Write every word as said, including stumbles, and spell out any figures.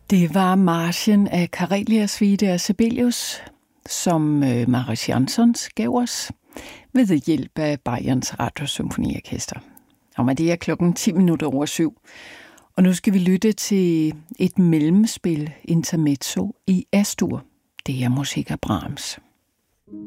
Det var marchen af Karelia Suite af Sibelius, som øh, Mariss Jansons gav os ved hjælp af Bayerns Radiosymfoniorkester. Og med det er klokken ti minutter over syv. Og nu skal vi lytte til et mellemspil intermezzo i Astur. Det er musik af Brahms.